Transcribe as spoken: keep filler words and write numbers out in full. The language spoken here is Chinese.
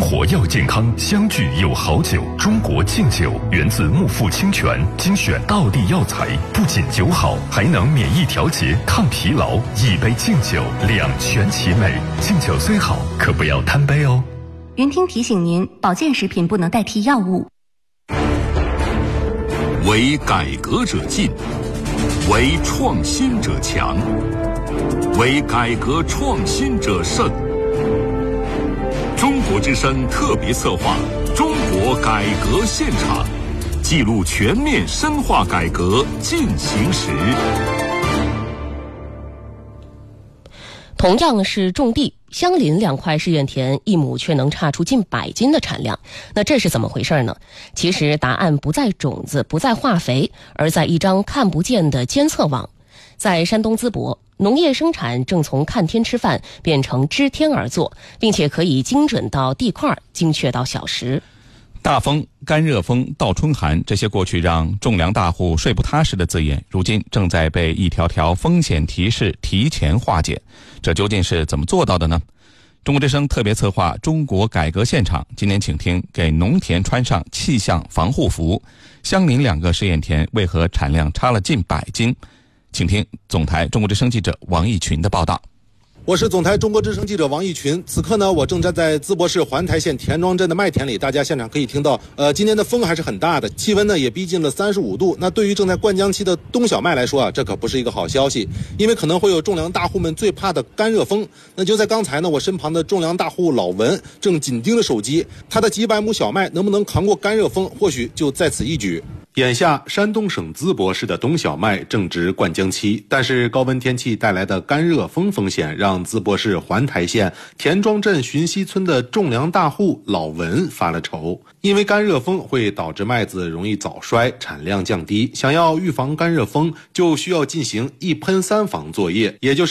活药健康，相聚有好酒。中国敬酒源自木富清泉，精选道地药材，不仅酒好，还能免疫调节、抗疲劳。一杯敬酒，两全其美。敬酒虽好，可不要贪杯哦。 云听提醒您，保健食品不能代替药物。 为改革者进，为创新者强，为改革创新者胜。中国之声特别策划《中国改革现场》，记录全面深化改革进行时。 同样是种地，相邻两块试验田，一亩却能差出近百斤的产量。那这是怎么回事呢？其实答案不在种子，不在化肥，而在一张看不见的监测网。在山东淄博，农业生产正从看天吃饭变成知天而作，并且可以精准到地块，精确到小时。 大风、干热风、倒春寒，这些过去让种粮大户睡不踏实的字眼，如今正在被一条条风险提示提前化解。这究竟是怎么做到的呢？中国之声特别策划《中国改革现场》，今年请听给农田穿上气象防护服，相邻两个试验田为何产量差了近百斤？请听总台中国之声记者王义群的报道。 我是总台中国之声记者王义群。此刻呢，我正站在淄博市环台县田庄镇的麦田里，大家现场可以听到，呃，今天的风还是很大的，气温呢也逼近了三十五度。那对于正在灌浆期的冬小麦来说啊，这可不是一个好消息，因为可能会有种粮大户们最怕的干热风。那就在刚才呢，我身旁的种粮大户老文正紧盯着手机，他的几百亩小麦能不能扛过干热风，或许就在此一举。眼下，山东省淄博市的冬小麦正值灌浆期，但是高温天气带来的干热风风险，让淄博市环台县田庄镇寻溪村的种粮大户老文发了愁。因为干热风会导致麦子容易早衰，产量降低。想要预防干热风，就需要进行一喷三防作业，也就是